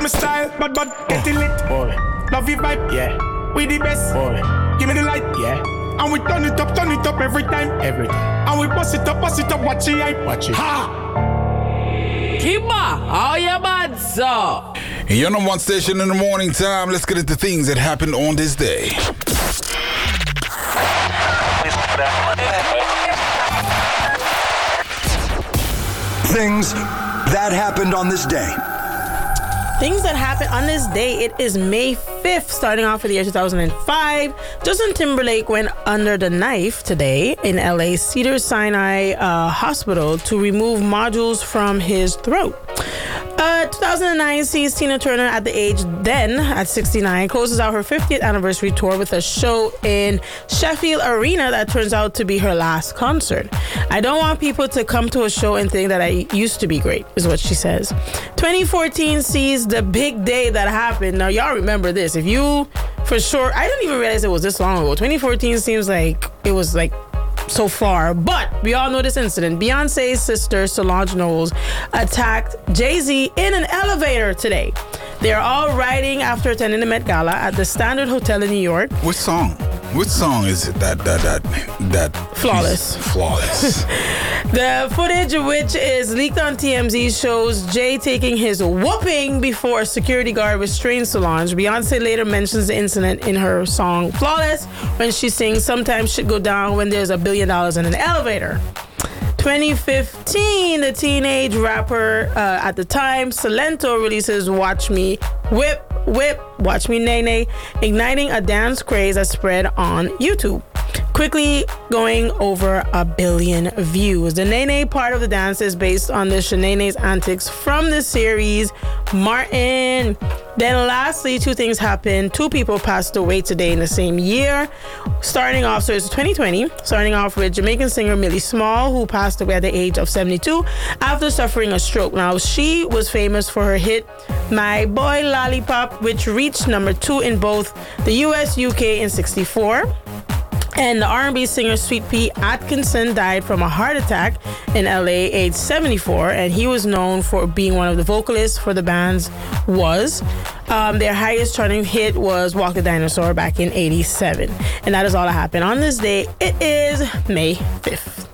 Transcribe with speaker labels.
Speaker 1: style, but getting lit.
Speaker 2: Boy.
Speaker 1: Love your vibe,
Speaker 2: Yeah.
Speaker 1: we the best.
Speaker 2: Boy.
Speaker 1: Give me the light,
Speaker 2: Yeah.
Speaker 1: and we turn it up every time.
Speaker 2: Everything.
Speaker 1: And we bust it up, watch it hype.
Speaker 2: Watch it.
Speaker 1: Ha!
Speaker 3: Kimba, how you bad, sir?
Speaker 4: You're on one station in the morning time. Let's get into things that happened on this day.
Speaker 5: Things that happened on this day.
Speaker 6: Things that happened on this day. It is May 5th, starting off with the year 2005. Justin Timberlake went under the knife today in LA Cedars-Sinai Hospital to remove modules from his throat. 2009 sees Tina Turner at the age then at 69 closes out her 50th anniversary tour with a show in Sheffield Arena that turns out to be her last concert. I don't want people to come to a show and think that I used to be great, is what she says. 2014 sees the big day that happened. Now, y'all remember this. If you, for sure, I didn't even realize it was this long ago. 2014 seems like it was like so far, but we all know this incident. Beyonce's sister Solange Knowles attacked Jay-Z in an elevator today. They're all riding after attending the Met Gala at the Standard Hotel in New York.
Speaker 4: What song? What song is it that
Speaker 6: Flawless.
Speaker 4: Flawless.
Speaker 6: The footage, which is leaked on TMZ, shows Jay taking his whooping before a security guard restrained Solange. Beyonce later mentions the incident in her song Flawless when she sings, "Sometimes shit go down when there's $1 billion in an elevator." 2015, the teenage rapper at the time, Salento, releases Watch Me Whip, Whip, Watch Me Nay Nay, igniting a dance craze that spread on YouTube, quickly going over 1 billion views. The Nay Nay part of the dance is based on the Shanae's antics from the series Martin. Then lastly, two things happened. Two people passed away today in the same year. Starting off, so it's 2020, starting off with Jamaican singer Millie Small, who passed away at the age of 72 after suffering a stroke. Now, she was famous for her hit My Boy Lollipop, which reached number 2 in both the US, UK in 64. And the R&B singer Sweet Pea Atkinson died from a heart attack in LA, age 74, and he was known for being one of the vocalists for the band's Was. Their highest charting hit was Walk the Dinosaur back in 87. And that is all that happened on this day. It is May 5th.